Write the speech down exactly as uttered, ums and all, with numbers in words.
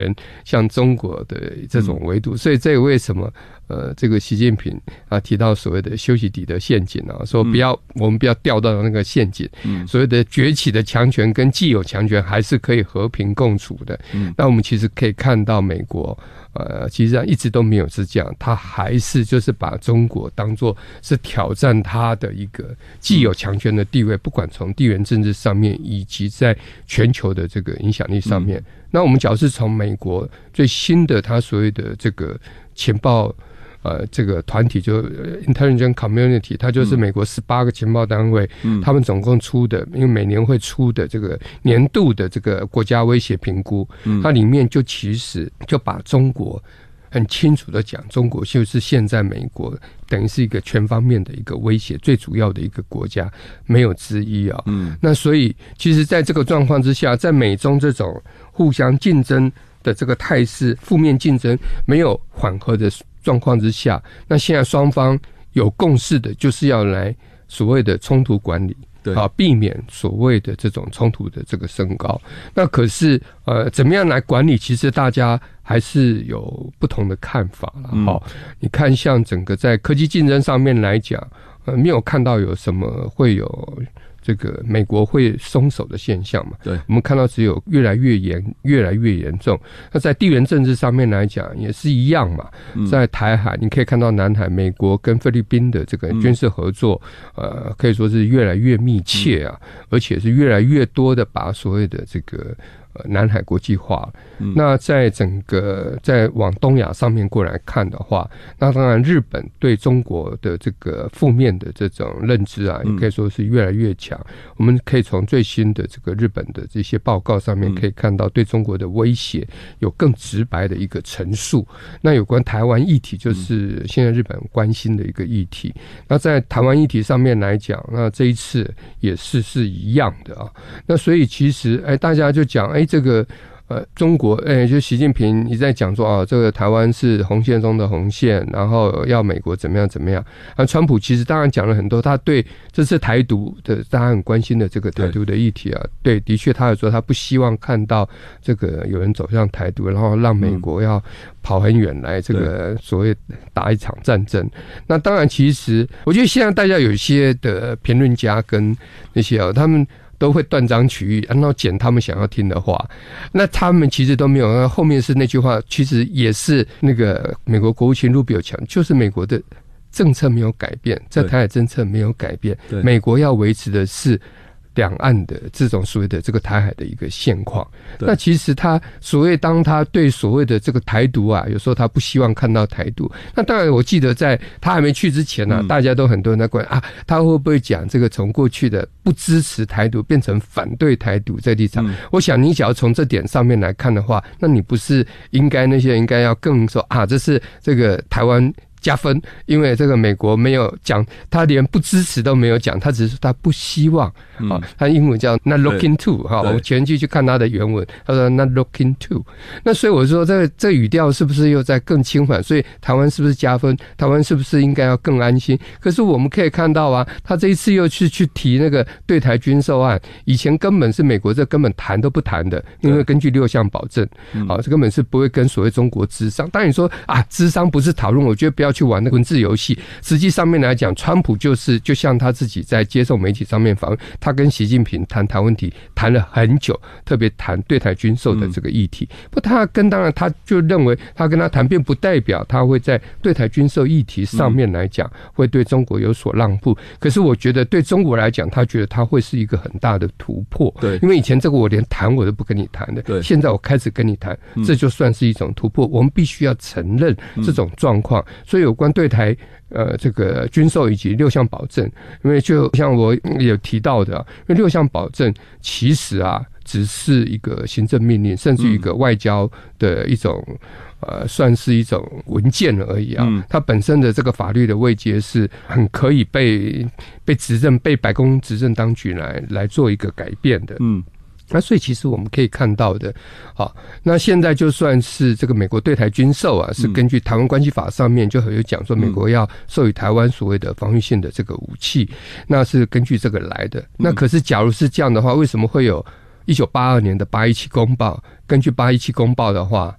像中国的这种围堵，嗯、所以这个为什么呃，这个习近平啊提到所谓的修昔底德陷阱啊，说不要、嗯、我们不要掉到那个陷阱，嗯、所谓的崛起的强权跟既有强权还是可以和平共处的。嗯、那我们其实可以看到美国。呃，其实上一直都没有是这样，他还是就是把中国当作是挑战他的一个既有强权的地位，不管从地缘政治上面，以及在全球的这个影响力上面。嗯、那我们假如是从美国最新的他所谓的这个情报。呃，这个团体就 Intelligence Community， 它就是美国十八个情报单位，嗯，他们总共出的，因为每年会出的这个年度的这个国家威胁评估，嗯，它里面就其实就把中国很清楚的讲，中国就是现在美国等于是一个全方面的一个威胁，最主要的一个国家，没有之一啊。嗯，那所以其实在这个状况之下，在美中这种互相竞争的这个态势，负面竞争没有缓和的状况之下，那现在双方有共识的，就是要来所谓的冲突管理，对啊，避免所谓的这种冲突的这个升高。那可是呃，怎么样来管理？其实大家还是有不同的看法了。好、嗯，你看，像整个在科技竞争上面来讲，呃，没有看到有什么会有。这个美国会松手的现象嘛？对，我们看到只有越来越严，越来越严重。那在地缘政治上面来讲，也是一样嘛。嗯、在台海，你可以看到南海，美国跟菲律宾的这个军事合作，嗯、呃，可以说是越来越密切啊，嗯、而且是越来越多的把所谓的这个。呃，南海国际化，嗯、那在整个在往东亚上面过来看的话，那当然日本对中国的这个负面的这种认知啊，也可以说是越来越强。嗯、我们可以从最新的这个日本的这些报告上面可以看到，对中国的威胁有更直白的一个陈述。那有关台湾议题，就是现在日本关心的一个议题。那在台湾议题上面来讲，那这一次也是是一样的啊。那所以其实，哎，大家就讲，哎。这个呃，中国哎，就习近平一直在讲说啊，这个台湾是红线中的红线，然后要美国怎么样怎么样。啊，川普其实当然讲了很多，他对这次台独的大家很关心的这个台独的议题啊，对，的确他有说他不希望看到这个有人走向台独，然后让美国要跑很远来这个所谓打一场战争。那当然，其实我觉得现在大家有一些的评论家跟那些啊，他们。都会断章取义，然后剪他们想要听的话。那他们其实都没有。后面是那句话，其实也是那个美国国务卿路比奥讲，就是美国的政策没有改变，在台海政策没有改变，美国要维持的是。两岸的这种所谓的这个台海的一个现况，那其实他所谓当他对所谓的这个台独啊，有时候他不希望看到台独。那当然，我记得在他还没去之前呢、啊，嗯、大家都很多人在关啊，他会不会讲这个从过去的不支持台独变成反对台独这立场？嗯、我想你只要从这点上面来看的话，那你不是应该那些人应该要更说啊，这是这个台湾。加分，因为这个美国没有讲，他连不支持都没有讲，他只是说他不希望。嗯、啊，他英文叫 not looking to 哈，我前句去看他的原文，他说 not looking to。那所以我说这个这语调是不是又在更轻缓？所以台湾是不是加分？台湾是不是应该要更安心？可是我们可以看到啊，他这一次又去去提那个对台军售案，以前根本是美国这根本谈都不谈的，因为根据六项保证，好、啊，这根本是不会跟所谓中国咨商。当然你说啊，咨商不是讨论，我觉得不要去玩那个文字游戏。实际上面来讲，川普就是就像他自己在接受媒体上面访问，他跟习近平谈台湾问题谈了很久，特别谈对台军售的这个议题。嗯、不，他跟当然他就认为他跟他谈，并不代表他会在对台军售议题上面来讲、嗯、会对中国有所让步。可是我觉得对中国来讲，他觉得他会是一个很大的突破。对，因为以前这个我连谈我都不跟你谈的，对，现在我开始跟你谈，这就算是一种突破。我们必须要承认这种状况。所以有关对台呃这个军售以及六项保证，因为就像我有提到的、啊，因为六项保证其实啊只是一个行政命令，甚至于一个外交的一种呃算是一种文件而已啊。嗯、它本身的这个法律的位阶是很可以被被执政被白宫执政当局来来做一个改变的。嗯。那所以其实我们可以看到的，好，那现在就算是这个美国对台军售啊，是根据台湾关系法上面就有讲说，美国要授予台湾所谓的防御性的这个武器，那是根据这个来的。那可是假如是这样的话，为什么会有一九八二年的八一七公报，根据八一七公报的话，